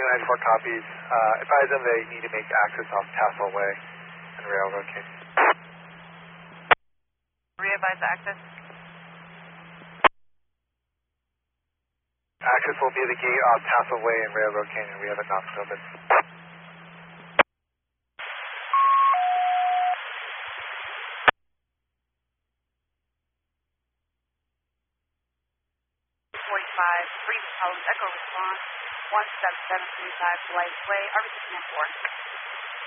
94 copies. Advise them they need to make access off Tassel Way and Railroad Canyon. Re-advise access. Access will be the gate off Tassel Way and Railroad Canyon. We have it knocked open. 45, Breeze Post, Echo Response, 17735 Light Way, RBC Command 4.